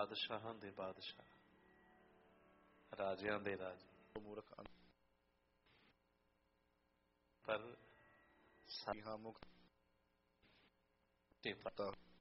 ਬਾਦਸ਼ਾਹਾਂ ਦੇ ਬਾਦਸ਼ਾਹ, ਰਾਜਿਆਂ ਦੇ ਰਾਜੇ, ਮੂਰਖ ਪਰ ਹਾਂ ਮੁਕਤ ਚੇਤਾ